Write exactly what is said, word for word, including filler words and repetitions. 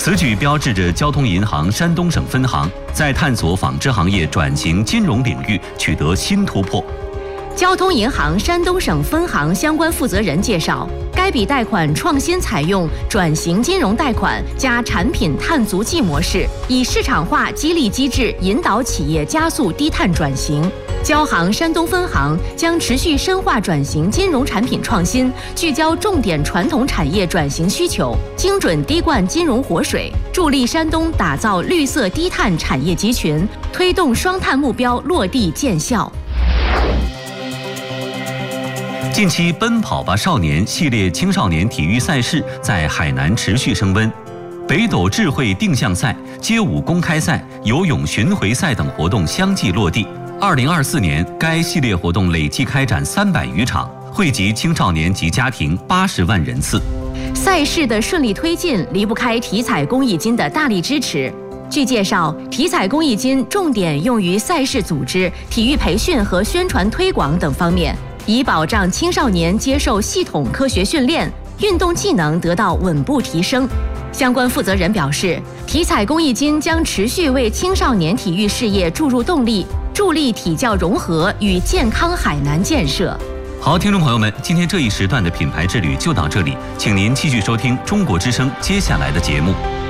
此举标志着交通银行山东省分行在探索纺织行业转型金融领域取得新突破。 交通银行山东省分行相关负责人介绍，该笔贷款创新采用转型金融贷款加产品碳足迹模式，以市场化激励机制引导企业加速低碳转型。交行山东分行将持续深化转型金融产品创新，聚焦重点传统产业转型需求，精准滴灌金融活水，助力山东打造绿色低碳产业集群，推动双碳目标落地见效。 近期，奔跑吧少年系列青少年体育赛事在海南持续升温，北斗智慧定向赛、街舞公开赛、游泳巡回赛等活动相继落地。二零二四年，该系列活动累计开展三百余场，惠及青少年及家庭八十万人次。 赛事的顺利推进离不开体彩公益金的大力支持。据介绍，体彩公益金重点用于赛事组织、体育培训和宣传推广等方面，以保障青少年接受系统科学训练，运动技能得到稳步提升。相关负责人表示，体彩公益金将持续为青少年体育事业注入动力，助力体教融合与健康海南建设。 好，听众朋友们，今天这一时段的品牌之旅就到这里，请您继续收听中国之声接下来的节目。